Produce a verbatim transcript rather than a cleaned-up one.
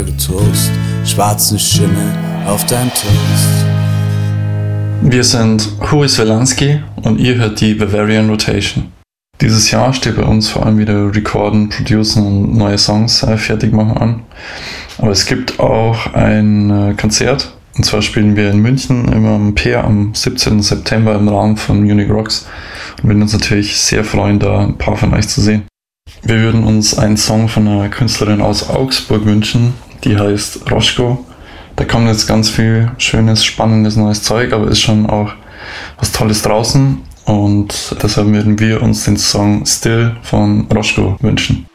gelbe Toast, schwarzen Schimmel auf deinem Toast. Wir sind Huis Welansky und ihr hört die Bavarian Rotation. Dieses Jahr steht bei uns vor allem wieder Recorden, Producen und neue Songs äh, fertig machen an. Aber es gibt auch ein äh, Konzert. Und zwar spielen wir in München immer am Peer am siebzehnten September im Rahmen von Munich Rocks. Und würden uns natürlich sehr freuen, da ein paar von euch zu sehen. Wir würden uns einen Song von einer Künstlerin aus Augsburg wünschen, die heißt Roschko. Da kommt jetzt ganz viel schönes, spannendes, neues Zeug, aber ist schon auch was Tolles draußen. Und deshalb würden wir uns den Song Still von Roschko wünschen.